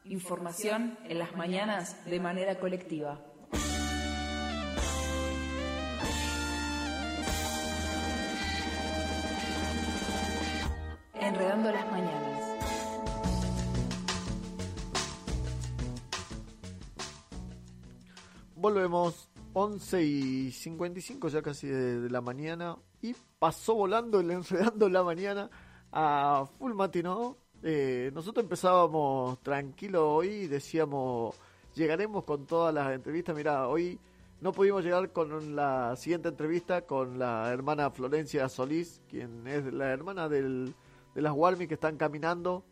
Información en las mañanas de manera colectiva. Enredando las mañanas. Volvemos, 11:55 ya casi de la mañana, y pasó volando el Enredando la Mañana a full matino. Nosotros empezábamos tranquilo hoy y decíamos, llegaremos con todas las entrevistas. Mirá, hoy no pudimos llegar con la siguiente entrevista con la hermana Florencia Solís, quien es la hermana de las Warmi que están caminando.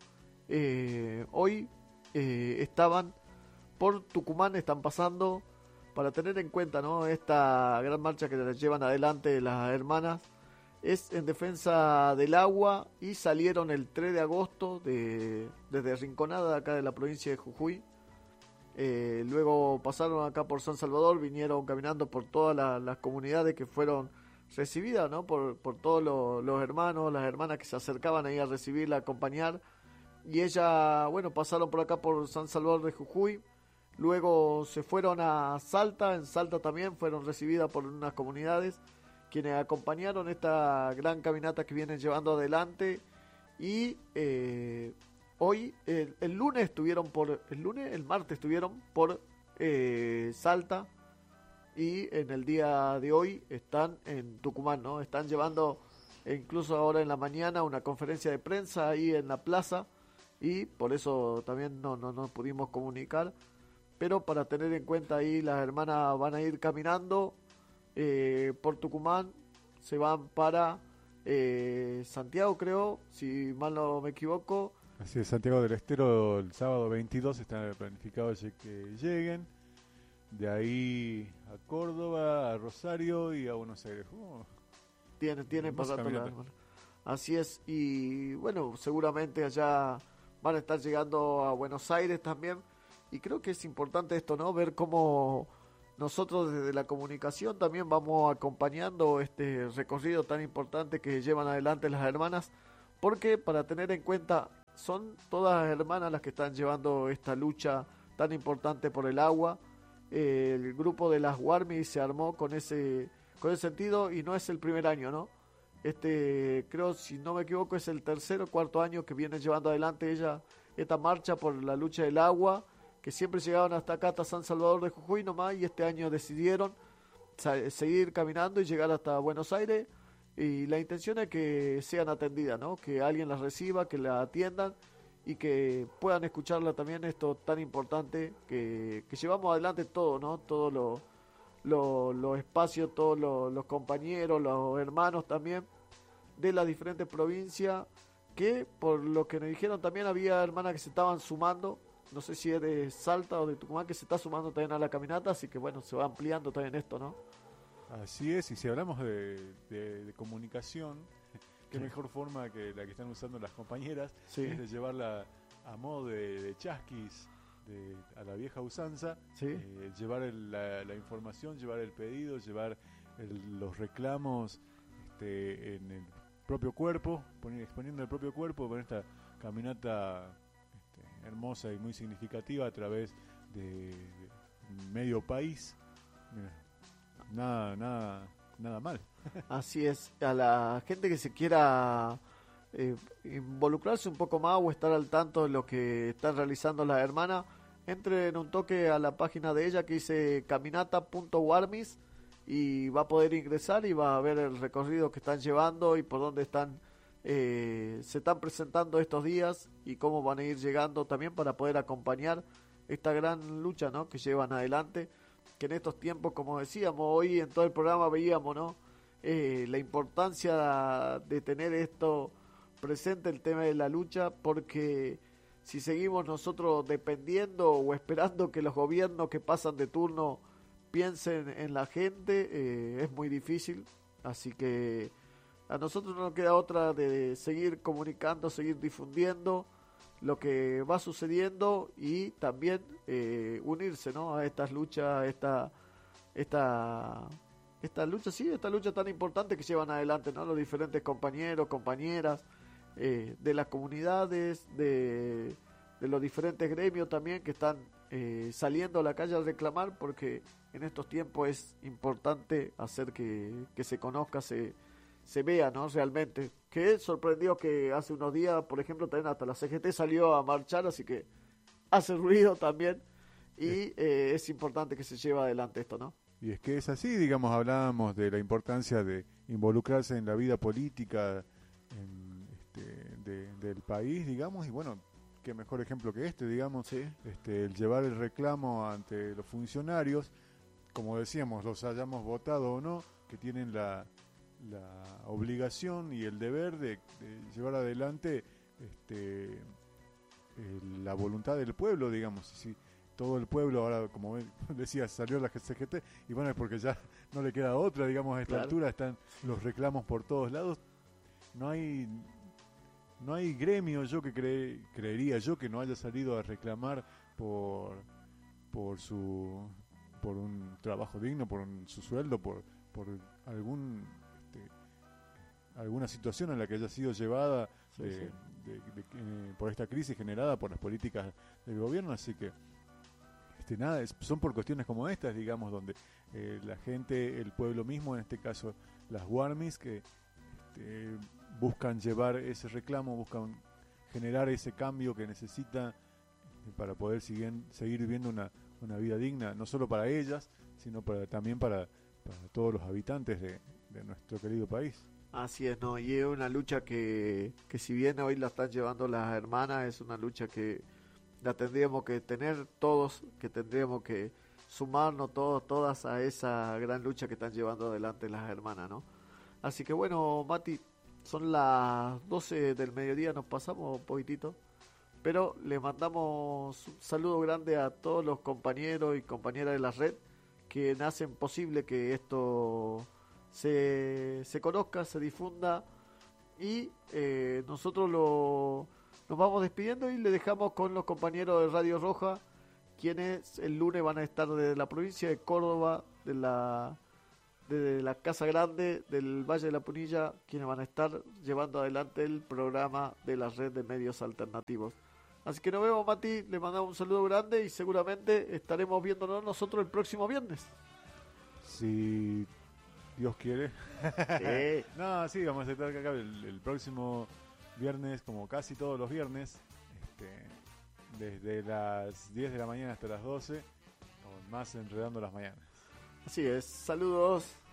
Hoy estaban por Tucumán, están pasando, para tener en cuenta, ¿no?, esta gran marcha que llevan adelante las hermanas. Es en defensa del agua y salieron el 3 de agosto desde Rinconada, acá de la provincia de Jujuy. Luego pasaron acá por San Salvador, vinieron caminando por todas las comunidades que fueron recibidas, ¿no?, por todos los hermanos, las hermanas que se acercaban ahí a recibirla, a acompañar. Y ella, bueno, pasaron por acá por San Salvador de Jujuy. Luego se fueron a Salta, en Salta también fueron recibidas por unas comunidades quienes acompañaron esta gran caminata que vienen llevando adelante. Y hoy, el martes estuvieron por Salta, y en el día de hoy están en Tucumán, ¿no? Están llevando, incluso ahora en la mañana, una conferencia de prensa ahí en la plaza, y por eso también no nos pudimos comunicar. Pero para tener en cuenta ahí, las hermanas van a ir caminando por Tucumán, se van para Santiago, creo, si mal no me equivoco. Así es, Santiago del Estero el sábado 22 está planificado que lleguen. De ahí a Córdoba, a Rosario y a Buenos Aires. Tienen pasando las hermanas. Así es, y bueno, seguramente allá van a estar llegando a Buenos Aires también. Y creo que es importante esto, ¿no? Ver cómo nosotros desde la comunicación también vamos acompañando este recorrido tan importante que llevan adelante las hermanas, porque para tener en cuenta, son todas las hermanas las que están llevando esta lucha tan importante por el agua. El grupo de las Warmi se armó con ese sentido, y no es el primer año, ¿no? Creo, si no me equivoco, es el tercer o cuarto año que viene llevando adelante esta marcha por la lucha del agua, que siempre llegaban hasta acá, hasta San Salvador de Jujuy nomás, y este año decidieron seguir caminando y llegar hasta Buenos Aires, y la intención es que sean atendidas, ¿no? Que alguien las reciba, que la atiendan y que puedan escucharla también, esto tan importante que llevamos adelante todo, ¿no? Todos los espacios, todos los compañeros, los hermanos también de las diferentes provincias, que por lo que nos dijeron también había hermanas que se estaban sumando. No sé si es de Salta o de Tucumán, que se está sumando también a la caminata, así que bueno, se va ampliando también esto, ¿no? Así es, y si hablamos de comunicación, qué mejor forma que la que están usando las compañeras, sí, es de llevarla a modo de chasquis, a la vieja usanza, sí, llevar la información, llevar el pedido, llevar los reclamos en el propio cuerpo, exponiendo el propio cuerpo con esta caminata hermosa y muy significativa a través de medio país. Mira, nada mal. Así es. A la gente que se quiera involucrarse un poco más o estar al tanto de lo que están realizando las hermanas, entre en un toque a la página de ella que dice caminata.warmis, y va a poder ingresar y va a ver el recorrido que están llevando y por dónde se están presentando estos días y cómo van a ir llegando también para poder acompañar esta gran lucha, ¿no?, que llevan adelante, que en estos tiempos, como decíamos hoy en todo el programa, veíamos, ¿no?, la importancia de tener esto presente, el tema de la lucha, porque si seguimos nosotros dependiendo o esperando que los gobiernos que pasan de turno piensen en la gente, es muy difícil. Así que a nosotros no nos queda otra de seguir comunicando, seguir difundiendo lo que va sucediendo y también unirse, ¿no?, a estas luchas, esta lucha tan importante que llevan adelante, ¿no?, los diferentes compañeros, compañeras de las comunidades, de de los diferentes gremios también que están saliendo a la calle a reclamar, porque en estos tiempos es importante hacer que se conozca, se vea, ¿no? Realmente. Que sorprendió que hace unos días, por ejemplo, también hasta la CGT salió a marchar, así que hace ruido también, y es importante que se lleve adelante esto, ¿no? Y es que es así, digamos, hablábamos de la importancia de involucrarse en la vida política del país, digamos, y bueno, qué mejor ejemplo que digamos, Sí. el llevar el reclamo ante los funcionarios, como decíamos, los hayamos votado o no, que tienen la obligación y el deber de llevar adelante la voluntad del pueblo, digamos. Si todo el pueblo ahora, como decía, salió la CGT, y bueno, es porque ya no le queda otra, digamos, a esta altura están los reclamos por todos lados. No hay gremio, yo que creería yo, que no haya salido a reclamar por un trabajo digno, por su sueldo, por alguna situación en la que haya sido llevada por esta crisis generada por las políticas del gobierno. Así que nada, son por cuestiones como estas, digamos, donde la gente, el pueblo mismo, en este caso las Warmis, que buscan llevar ese reclamo, buscan generar ese cambio que necesita para poder seguir viviendo una vida digna, no solo para ellas, sino también para todos los habitantes de nuestro querido país. Así es, ¿no? Y es una lucha que si bien hoy la están llevando las hermanas, es una lucha que la tendríamos que tener todos, que tendríamos que sumarnos todas a esa gran lucha que están llevando adelante las hermanas, ¿no? Así que bueno, Mati, son las 12 del mediodía, nos pasamos un poquitito, pero le mandamos un saludo grande a todos los compañeros y compañeras de la red que hacen posible que esto se conozca, se difunda, y nosotros nos vamos despidiendo y le dejamos con los compañeros de Radio Roja, quienes el lunes van a estar de la provincia de Córdoba, de la Casa Grande, del Valle de la Punilla, quienes van a estar llevando adelante el programa de la red de medios alternativos. Así que nos vemos, Mati, le mandamos un saludo grande y seguramente estaremos viéndonos nosotros el próximo viernes. Si Dios quiere. Sí. No, sí, vamos a estar acá el próximo viernes, como casi todos los viernes, desde las 10 de la mañana hasta las 12, con más Enredando las Mañanas. Así es, saludos.